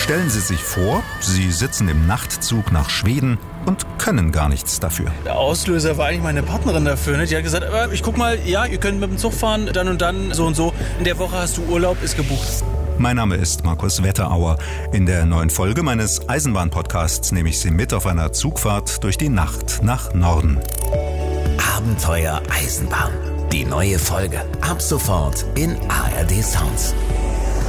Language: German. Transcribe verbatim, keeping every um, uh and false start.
Stellen Sie sich vor, Sie sitzen im Nachtzug nach Schweden und können gar nichts dafür. Der Auslöser war eigentlich meine Partnerin dafür. Ne? Die hat gesagt, aber ich guck mal, ja, ihr könnt mit dem Zug fahren, dann und dann, so und so. In der Woche hast du Urlaub, ist gebucht. Mein Name ist Markus Wetterauer. In der neuen Folge meines Eisenbahn-Podcasts nehme ich Sie mit auf einer Zugfahrt durch die Nacht nach Norden. Abenteuer Eisenbahn. Die neue Folge ab sofort in A R D Sounds.